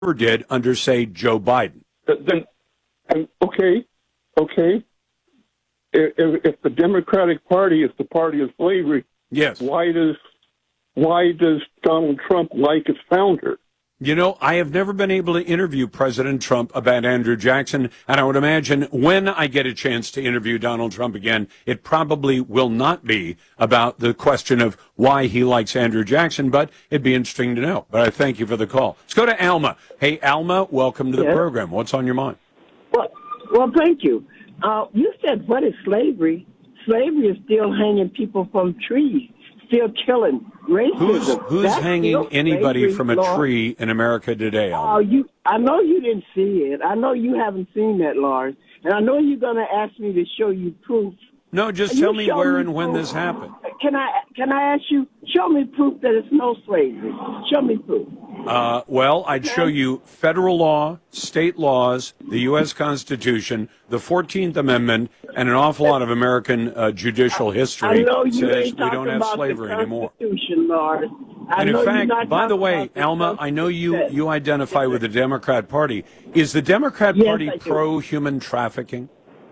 did under, say, Joe Biden. Then, okay. If the Democratic Party is the party of slavery, Yes. why does Donald Trump like its founder? You know, I have never been able to interview President Trump about Andrew Jackson, and I would imagine when I get a chance to interview Donald Trump again, it probably will not be about the question of why he likes Andrew Jackson, but it'd be interesting to know. But I thank you for the call. Let's go to Alma. Hey, Alma, welcome to the program. What's on your mind? Well, thank you. You said, what is slavery? Slavery is still hanging people from trees, still killing. Racism. Who's hanging anybody from a tree in America today, Alma? I know you didn't see it. I know you haven't seen that, Lars. And I know you're going to ask me to show you proof. No, just tell me where and when this happened. Can I ask you, show me proof that it's no slavery. Show me proof. Well, I'd show you federal law, state laws, the U.S. Constitution, the 14th Amendment, and an awful lot of American judicial history that says we don't have slavery anymore. Lord. And in fact, by the way, Alma, I know you identify with the Democrat Party. Is the Democrat Party pro-human trafficking?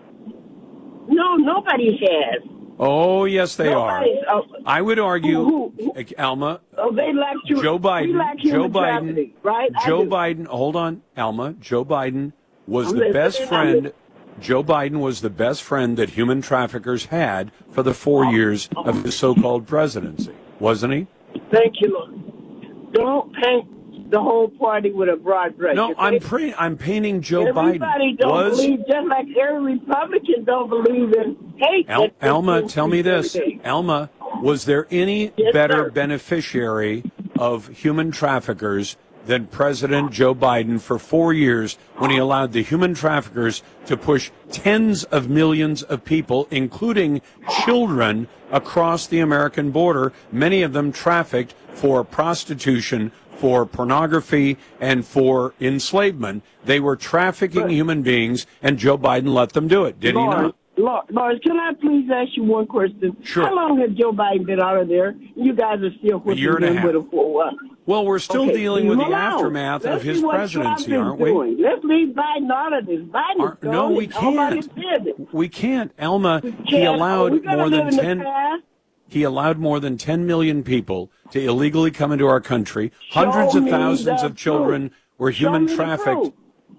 No, nobody has. Oh, yes, they are. I would argue, Alma, they lack Joe Biden, right? Joe Biden, hold on, Alma, Joe Biden was the best friend. Joe Biden was the best friend that human traffickers had for the 4 years of his so-called presidency, wasn't he? Thank you, Lord. Don't paint the whole party with a broad brush. No, okay? I'm painting Joe Everybody Biden. Everybody don't believe, just like every Republican don't believe in hate. Alma, tell me this. Alma, was there any better beneficiary of human traffickers than President Joe Biden for 4 years when he allowed the human traffickers to push tens of millions of people, including children, across the American border, many of them trafficked for prostitution, for pornography, and for enslavement? They were trafficking human beings, and Joe Biden let them do it. Did he not? Lord, can I please ask you one question? Sure. How long has Joe Biden been out of there? You guys are still a year and a half. With him for what? Well, we're still dealing with the aftermath of his presidency, aren't we? Let's leave Biden out of this. Biden's gone. No, we can't. We can't. Alma, he allowed more than 10... He allowed more than 10 million people to illegally come into our country. Hundreds of thousands of children were human trafficked.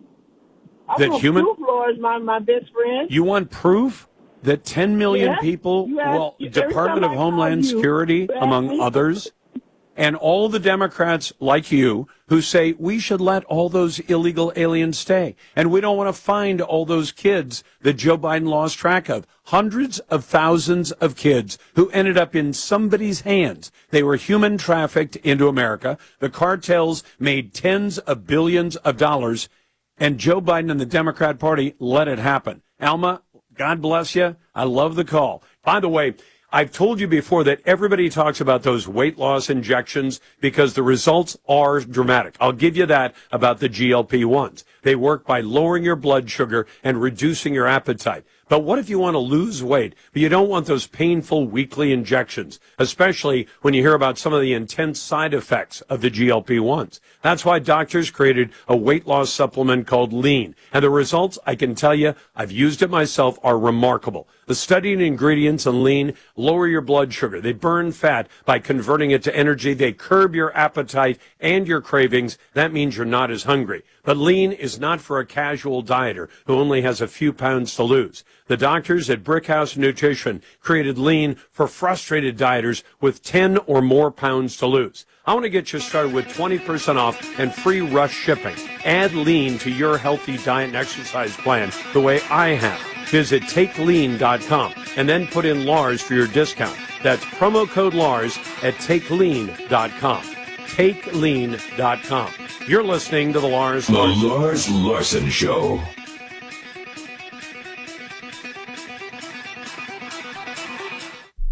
Proof, Lord, my best friend. You want proof that 10 million people, Department of Homeland Security, among others, and all the Democrats like you who say we should let all those illegal aliens stay. And we don't want to find all those kids that Joe Biden lost track of. Hundreds of thousands of kids who ended up in somebody's hands. They were human trafficked into America. The cartels made tens of billions of dollars, and Joe Biden and the Democrat Party let it happen. Alma, God bless you. I love the call. By the way, I've told you before that everybody talks about those weight loss injections because the results are dramatic. I'll give you that about the GLP-1s. They work by lowering your blood sugar and reducing your appetite. But what if you want to lose weight, but you don't want those painful weekly injections, especially when you hear about some of the intense side effects of the GLP-1s? That's why doctors created a weight loss supplement called Lean. And the results, I can tell you, I've used it myself, are remarkable. The studied ingredients in Lean lower your blood sugar. They burn fat by converting it to energy. They curb your appetite and your cravings. That means you're not as hungry. But Lean is not for a casual dieter who only has a few pounds to lose. The doctors at Brickhouse Nutrition created Lean for frustrated dieters with 10 or more pounds to lose. I want to get you started with 20% off and free rush shipping. Add Lean to your healthy diet and exercise plan the way I have. Visit TakeLean.com and then put in Lars for your discount. That's promo code Lars at TakeLean.com. TakeLean.com. You're listening to The Lars Larson Show. For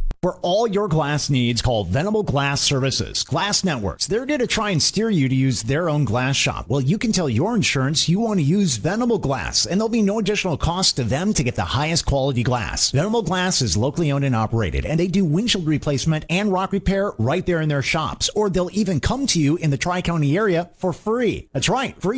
all your glass needs, call Venable Glass Services. Glass Networks. They're going to try and steer you to use their own glass shop. Well, you can tell your insurance you want to use Venable Glass, and there'll be no additional cost to them to get the highest quality glass. Venable Glass is locally owned and operated, and they do windshield replacement and rock repair right there in their shops, or they'll even come to you in the Tri-County area for free. That's right, free.